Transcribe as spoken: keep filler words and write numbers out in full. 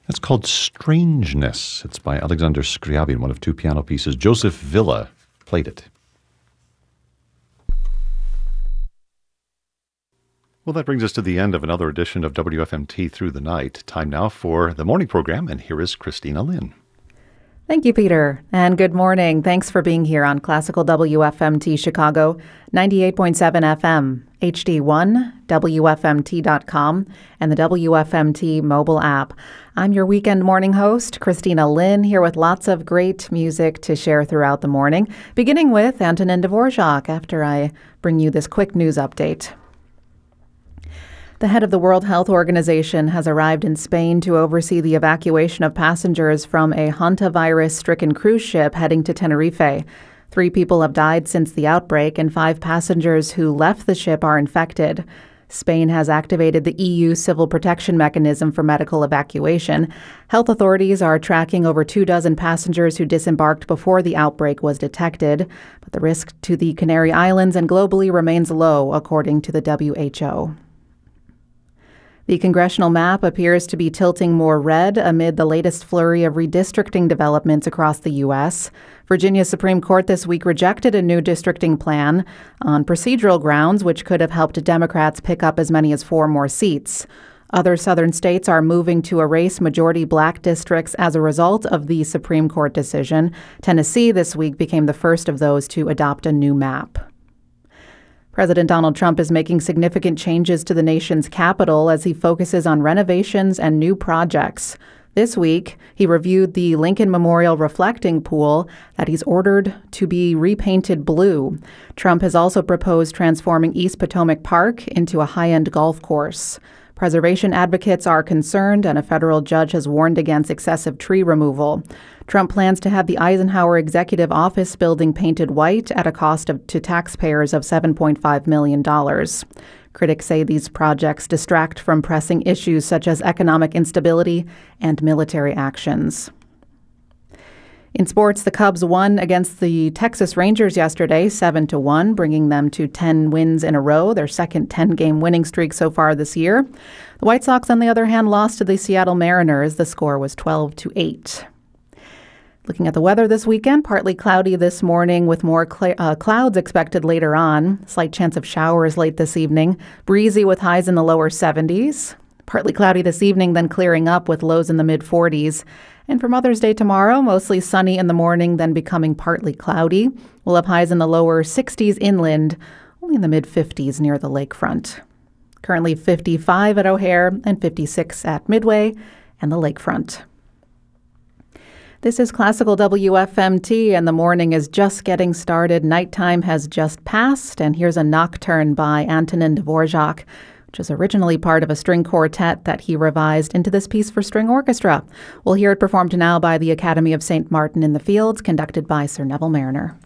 It's called Strangeness. It's by Alexander Scriabin, one of two piano pieces. Joseph Villa played it. Well, that brings us to the end of another edition of W F M T Through the Night. Time now for the morning program, and here is Christina Lynn. Thank you, Peter, and good morning. Thanks for being here on Classical W F M T Chicago, ninety-eight point seven F M, H D one, W F M T dot com, and the W F M T mobile app. I'm your weekend morning host, Christina Lynn, here with lots of great music to share throughout the morning, beginning with Antonin Dvorak after I bring you this quick news update. The head of the World Health Organization has arrived in Spain to oversee the evacuation of passengers from a hantavirus-stricken cruise ship heading to Tenerife. Three people have died since the outbreak, and five passengers who left the ship are infected. Spain has activated the E U Civil Protection Mechanism for medical evacuation. Health authorities are tracking over two dozen passengers who disembarked before the outbreak was detected, but the risk to the Canary Islands and globally remains low, according to the W H O. The congressional map appears to be tilting more red amid the latest flurry of redistricting developments across the U S. Virginia's Supreme Court this week rejected a new districting plan on procedural grounds, which could have helped Democrats pick up as many as four more seats. Other southern states are moving to erase majority black districts as a result of the Supreme Court decision. Tennessee this week became the first of those to adopt a new map. President Donald Trump is making significant changes to the nation's capital as he focuses on renovations and new projects. This week, he reviewed the Lincoln Memorial reflecting pool that he's ordered to be repainted blue. Trump has also proposed transforming East Potomac Park into a high-end golf course. Preservation advocates are concerned, and a federal judge has warned against excessive tree removal. Trump plans to have the Eisenhower Executive Office building painted white at a cost of, to taxpayers of seven point five million dollars. Critics say these projects distract from pressing issues such as economic instability and military actions. In sports, the Cubs won against the Texas Rangers yesterday, seven to one, bringing them to ten wins in a row, their second ten-game winning streak so far this year. The White Sox, on the other hand, lost to the Seattle Mariners. The score was twelve to eight. Looking at the weather this weekend, partly cloudy this morning with more cl- uh, clouds expected later on. Slight chance of showers late this evening. Breezy with highs in the lower seventies. Partly cloudy this evening, then clearing up with lows in the mid-forties. And for Mother's Day tomorrow, mostly sunny in the morning, then becoming partly cloudy. We'll have highs in the lower sixties inland, only in the mid-fifties near the lakefront. Currently fifty-five at O'Hare and fifty-six at Midway and the lakefront. This is Classical W F M T, and the morning is just getting started. Nighttime has just passed, and here's a nocturne by Antonin Dvorak, which is originally part of a string quartet that he revised into this piece for string orchestra. We'll hear it performed now by the Academy of Saint Martin in the Fields, conducted by Sir Neville Mariner.